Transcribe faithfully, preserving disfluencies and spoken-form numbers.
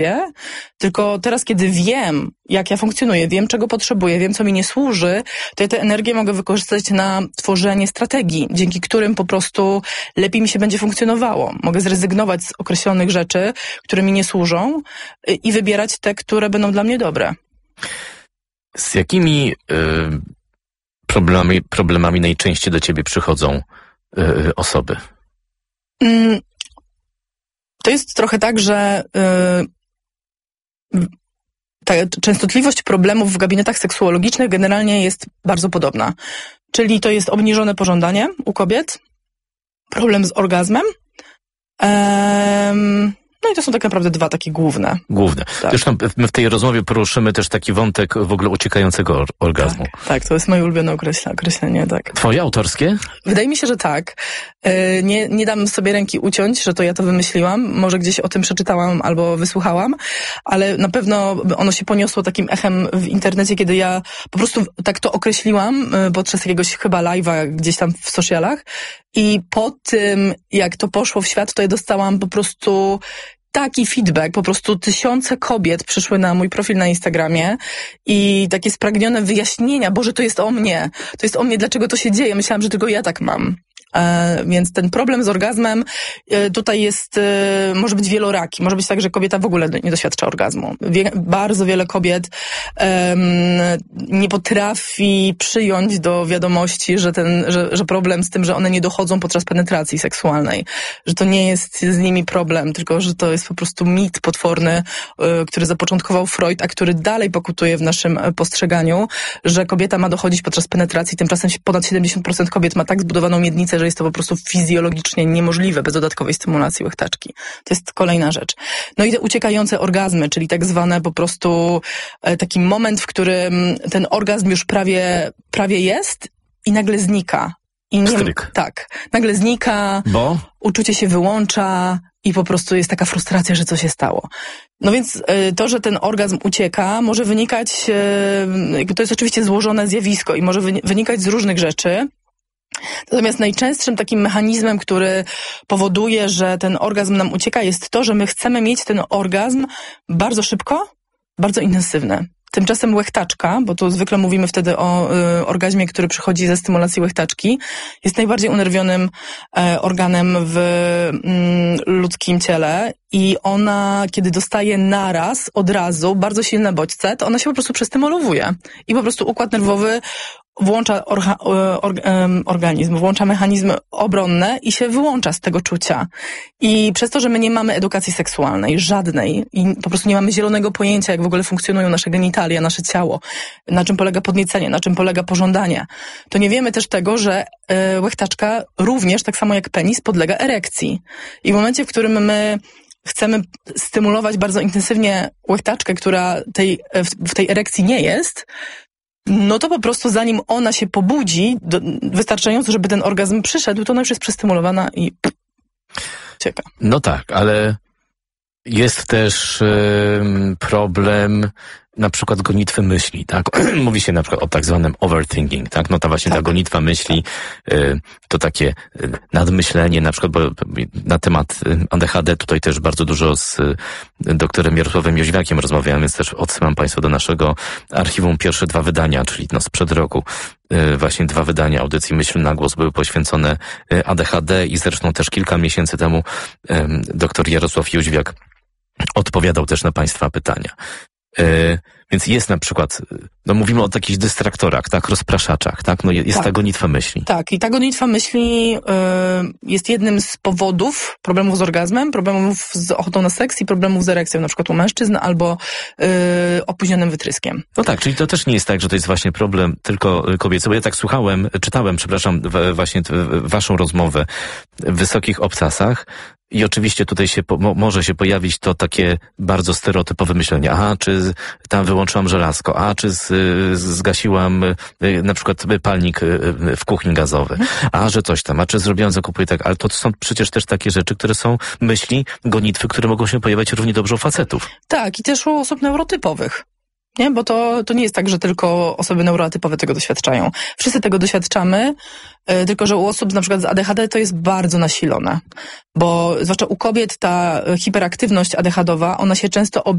tylko teraz, kiedy wiem, jak ja funkcjonuję, wiem, czego potrzebuję, wiem, co mi nie służy, to ja tę energię mogę wykorzystać na tworzenie strategii, dzięki którym po prostu lepiej mi się będzie funkcjonowało. Mogę zrezygnować z określonych rzeczy, które mi nie służą i wybierać te, które będą dla mnie dobre. Z jakimi y, problemami, problemami najczęściej do ciebie przychodzą y, osoby? Mm, to jest trochę tak, że y, ta częstotliwość problemów w gabinetach seksuologicznych generalnie jest bardzo podobna. Czyli to jest obniżone pożądanie u kobiet, problem z orgazmem, em, no i to są tak naprawdę dwa takie główne. Główne. Tak. Zresztą my w tej rozmowie poruszymy też taki wątek w ogóle uciekającego or- orgazmu. Tak, tak, to jest moje ulubione określenie, określenie, tak. Twoje autorskie? Wydaje mi się, że tak. Nie, nie dam sobie ręki uciąć, że to ja to wymyśliłam. Może gdzieś o tym przeczytałam albo wysłuchałam, ale na pewno ono się poniosło takim echem w internecie, kiedy ja po prostu tak to określiłam podczas jakiegoś chyba live'a gdzieś tam w socialach i po tym, jak to poszło w świat, to ja dostałam po prostu taki feedback, po prostu tysiące kobiet przyszły na mój profil na Instagramie i takie spragnione wyjaśnienia, Boże, to jest o mnie, to jest o mnie, dlaczego to się dzieje, myślałam, że tylko ja tak mam. E, więc ten problem z orgazmem e, tutaj jest, e, może być wieloraki. Może być tak, że kobieta w ogóle nie doświadcza orgazmu. Wie, bardzo wiele kobiet e, nie potrafi przyjąć do wiadomości, że ten, że, że problem z tym, że one nie dochodzą podczas penetracji seksualnej, że to nie jest z nimi problem, tylko że to jest po prostu mit potworny, e, który zapoczątkował Freud, a który dalej pokutuje w naszym postrzeganiu, że kobieta ma dochodzić podczas penetracji. Tymczasem ponad siedemdziesiąt procent kobiet ma tak zbudowaną miednicę, że jest to po prostu fizjologicznie niemożliwe bez dodatkowej stymulacji łechtaczki. To jest kolejna rzecz. No i te uciekające orgazmy, czyli tak zwane po prostu taki moment, w którym ten orgazm już prawie, prawie jest i nagle znika. I nie, Stryk. Tak. Nagle znika, Bo? Uczucie się wyłącza i po prostu jest taka frustracja, że co się stało. No więc to, że ten orgazm ucieka, może wynikać, to jest oczywiście złożone zjawisko i może wynikać z różnych rzeczy. Natomiast najczęstszym takim mechanizmem, który powoduje, że ten orgazm nam ucieka, jest to, że my chcemy mieć ten orgazm bardzo szybko, bardzo intensywny. Tymczasem łechtaczka, bo tu zwykle mówimy wtedy o y, orgazmie, który przychodzi ze stymulacji łechtaczki, jest najbardziej unerwionym e, organem w y, ludzkim ciele i ona, kiedy dostaje naraz, od razu, bardzo silne bodźce, to ona się po prostu przestymulowuje i po prostu układ nerwowy włącza orga, or, um, organizm, włącza mechanizmy obronne i się wyłącza z tego czucia. I przez to, że my nie mamy edukacji seksualnej, żadnej, i po prostu nie mamy zielonego pojęcia, jak w ogóle funkcjonują nasze genitalia, nasze ciało, na czym polega podniecenie, na czym polega pożądanie, to nie wiemy też tego, że e, łechtaczka również, tak samo jak penis, podlega erekcji. I w momencie, w którym my chcemy stymulować bardzo intensywnie łechtaczkę, która tej, w, w tej erekcji nie jest, no to po prostu zanim ona się pobudzi, do, wystarczająco, żeby ten orgazm przyszedł, to ona już jest przestymulowana i pff, cieka. No tak, ale jest też y, problem na przykład gonitwy myśli, tak? Mówi się na przykład o tak zwanym overthinking, tak? No ta właśnie tak. ta gonitwa myśli, y, to takie y, nadmyślenie, na przykład, bo na temat A D H D tutaj też bardzo dużo z y, doktorem Jarosławem Jóźwiakiem rozmawiałem, więc też odsyłam Państwa do naszego archiwum. Pierwsze dwa wydania, czyli no sprzed roku, y, właśnie dwa wydania audycji Myśl na głos były poświęcone y, A D H D i zresztą też kilka miesięcy temu y, doktor Jarosław Jóźwiak odpowiadał też na Państwa pytania. Yy, więc jest na przykład, no mówimy o takich dystraktorach, tak, rozpraszaczach, tak, no jest tak. ta gonitwa myśli. Tak, i ta gonitwa myśli yy, jest jednym z powodów problemów z orgazmem, problemów z ochotą na seks i problemów z erekcją, na przykład u mężczyzn, albo yy, opóźnionym wytryskiem. No tak, czyli to też nie jest tak, że to jest właśnie problem tylko kobiecy, bo ja tak słuchałem, czytałem, przepraszam, w, właśnie w, waszą rozmowę w Wysokich Obcasach. I oczywiście tutaj się po, mo, może się pojawić to takie bardzo stereotypowe myślenie. Aha, czy z, tam wyłączyłam żelazko, a czy z, z, zgasiłam y, na przykład palnik y, w kuchni gazowej, a że coś tam, a czy zrobiłam zakupy i tak. Ale to są przecież też takie rzeczy, które są myśli, gonitwy, które mogą się pojawiać równie dobrze u facetów. Tak, i też u osób neurotypowych. Nie? Bo to, to nie jest tak, że tylko osoby neuroatypowe tego doświadczają. Wszyscy tego doświadczamy, yy, tylko że u osób na przykład z A D H D to jest bardzo nasilone. Bo zwłaszcza u kobiet ta hiperaktywność A D H D owa, ona się często